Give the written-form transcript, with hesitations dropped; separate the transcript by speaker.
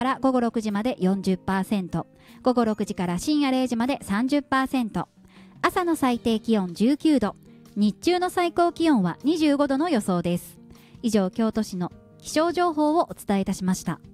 Speaker 1: から午後6時まで 40%、午後6時から深夜0時まで 30%、朝の最低気温19度、日中の最高気温は25度の予想です。以上、京都市の気象情報をお伝えいたしました。